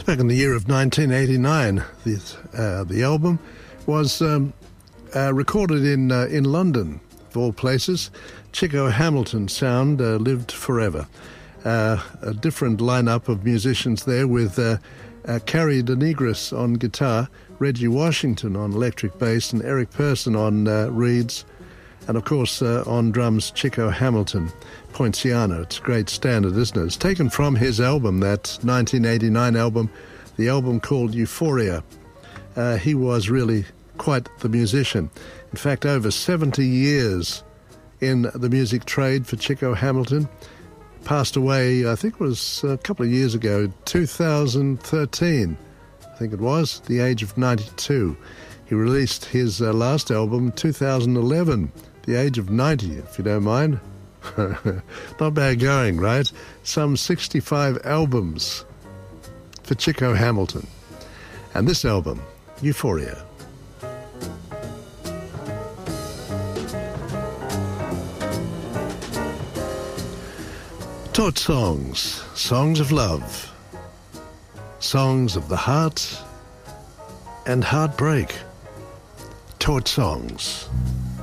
Back in the year of 1989, the album was recorded in London, of all places. Chico Hamilton sound lived forever. A different lineup of musicians there with Carrie DeNegris on guitar, Reggie Washington on electric bass, and Eric Persson on reeds, and of course on drums, Chico Hamilton, Poinciana. It's a great standard, isn't it? It's taken from his album, that 1989 album, the album called Euphoria. He was really quite the musician. In fact, over 70 years in the music trade for Chico Hamilton. Passed away, I think it was a couple of years ago, 2013, I think it was, the age of 92. He released his last album 2011, the age of 90, if you don't mind. Not bad going, right? Some 65 albums for Chico Hamilton. And this album, Euphoria. Taught songs, songs of love, songs of the heart and heartbreak. Taught songs.